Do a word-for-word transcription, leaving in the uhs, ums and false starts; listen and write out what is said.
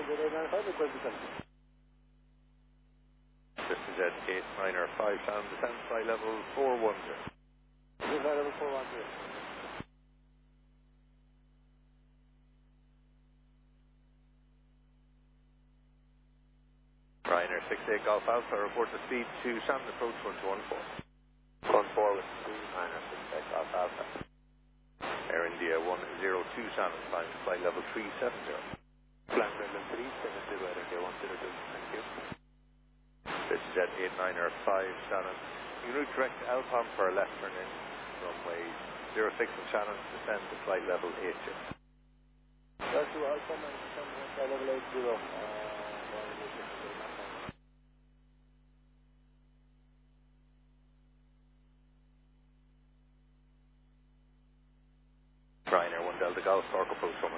This is at eight niner five, sound descent flight level four one zero. Flight level four one zero. Ryanair six eight Golf Alpha, report the speed to Shannon approach one two one four. one four with two Ryanair six eight Golf Alpha. Air India one zero two Shannon, flying to flight level three seven zero. Flight level three seven zero, Air India one zero two, thank you. This is at eight niner five Shannon. You route direct to Alpine for a left turn in, runway zero six on Shannon, descend to flight level eight zero. That's to Alpine and descend to flight level eight zero. Ryanair one Delta Golf, Torque approach one